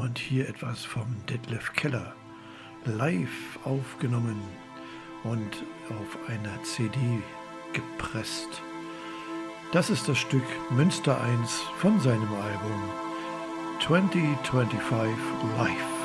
Und hier etwas vom Detlef Keller, live aufgenommen und auf einer CD gepresst. Das ist das Stück Münster 1 von seinem Album 2025 Live.